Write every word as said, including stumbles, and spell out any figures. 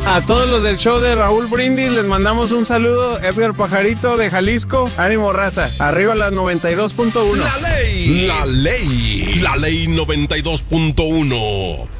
A todos los del show de Raúl Brindis les mandamos un saludo. Edgar Pajarito de Jalisco. Ánimo, raza. Arriba la noventa y dos punto uno. La ley. La ley. La ley noventa y dos punto uno.